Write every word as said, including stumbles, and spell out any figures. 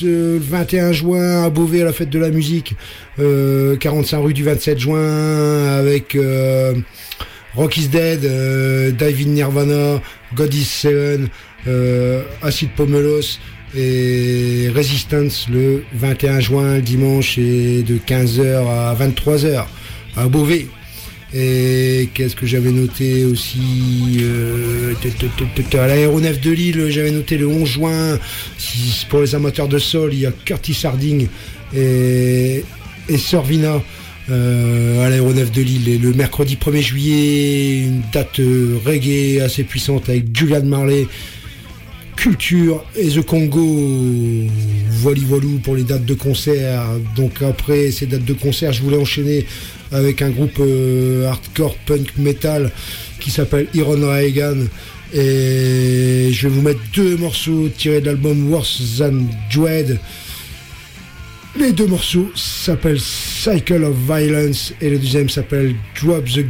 Le vingt et un juin à Beauvais à la fête de la musique, euh, quarante-cinq rue du vingt-sept juin avec euh, Rock is Dead, euh, Dive in Nirvana, God is Seven, euh, Acid Pomelos et Resistance le vingt et un juin, le dimanche, et de quinze heures à vingt-trois heures à Beauvais. Et qu'est-ce que j'avais noté aussi, euh, à l'aéronef de Lille, j'avais noté le onze juin, pour les amateurs de soul, il y a Curtis Harding et, et Sorvina euh, à l'aéronef de Lille. Et le mercredi premier juillet, une date reggae assez puissante avec Julian Marley, Culture et The Congo. Voili voilou pour les dates de concert. Donc après ces dates de concert, je voulais enchaîner avec un groupe euh, hardcore punk metal qui s'appelle Iron Reagan, et je vais vous mettre deux morceaux tirés de l'album Worse Than Dread. Les deux morceaux s'appellent Cycle of Violence et le deuxième s'appelle Drop the